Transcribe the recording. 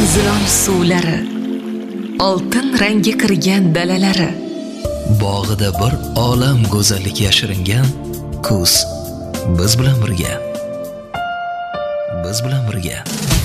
Zilol suvlari, oltin rangi kirgan dalalari, bog'ida bir olam go'zallik yashiringan kuz biz bilan birga.